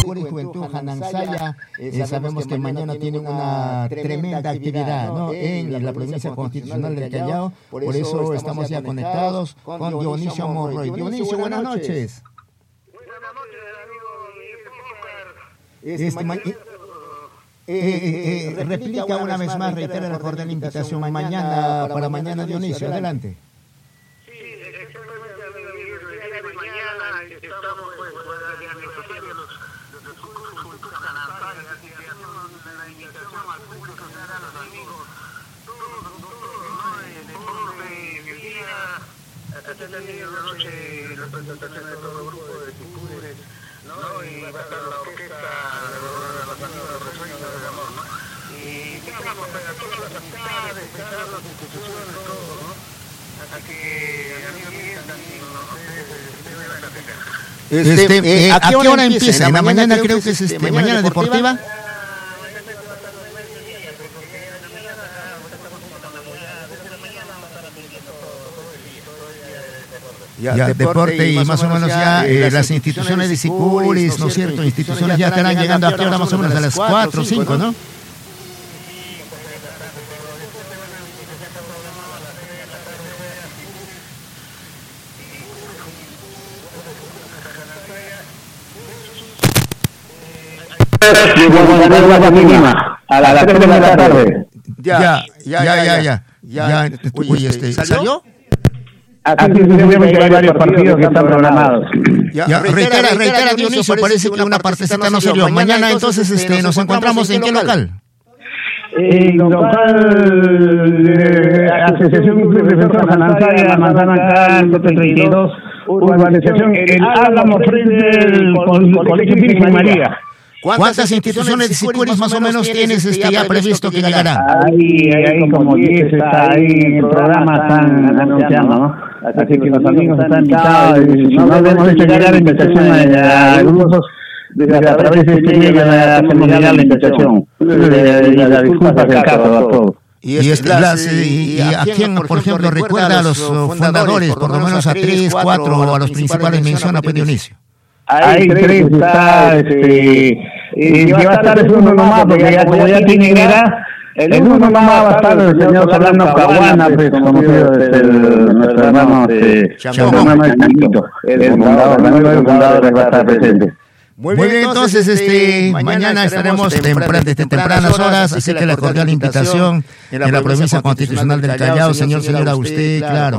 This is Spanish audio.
Licura y Juventud Janansaya. Sabemos que mañana tienen una tremenda actividad, ¿no?, en la provincia constitucional del Callao. Por eso estamos ya conectados con Dionisio Monroy. Dionisio, buenas noches. Buenas noches, amigo. Replica una vez más, reitera la cordial invitación para mañana, Dionisio, adelante. Sí, exactamente, amigo. El día de mañana estamos, pues, los Juventud Janansaya, así que hacemos la invitación al público, a los amigos, todos, ¿no?, de deporte, biología, hasta también la noche, la presentación de todo el grupo de Ticures, ¿no? Y va a estar la orquesta, los amigos de Resuello del Amor, ¿no? Y invitamos a todas las amistades, a las instituciones, todo, ¿no? Así que, amigo Miguel, también, ¿no? ¿A qué hora empieza? ¿En la mañana creo que es mañana deportiva? Ya, deporte y más o menos ya las instituciones de Sicuris, ¿no es cierto? Instituciones ya estarán llegando a qué hora más o menos, a las 4 o 5, ¿no? A las 3 de la tarde. Ya. Uy, ¿salió? Así sucesivamente hay varios partidos que están programados. Reitera, Dionisio, parece que una partecita no salió. Mañana entonces nos encontramos ¿en qué local? El local Asociación Club Defensor Janansaya, Manzana Cal, 32, urbanización, el Álamo frente del Colegio Virgen María. ¿Cuántas instituciones de Sicuris más o menos tienes ya previsto que llegarán? Hay como 10, está ahí en el programa, están anunciando, ¿no? Así que los amigos están invitados, y no debemos de llegar la invitación a grupos, a través de este medio hacemos llegar la invitación, las disculpas del caso a todos. ¿Y a quién, por ejemplo, recuerda a los fundadores, por lo menos a 3, 4 o a los principales menciona Dionisio? Hay 3, está, y va a estar el uno nomás, porque ya, como ya tienen edad, el uno nomás va a estar el señor Solano Caguana, pues, conocido desde nuestro hermano Changuito, el fundador va a estar presente. Muy bien, entonces mañana estaremos desde tempranas horas, así que la cordial invitación en la provincia constitucional del Callao, señora, usted, claro.